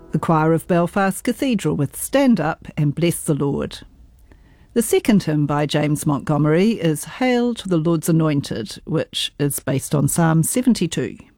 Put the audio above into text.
The choir of Belfast Cathedral with Stand Up and Bless the Lord. The second hymn by James Montgomery is Hail to the Lord's Anointed, which is based on Psalm 72.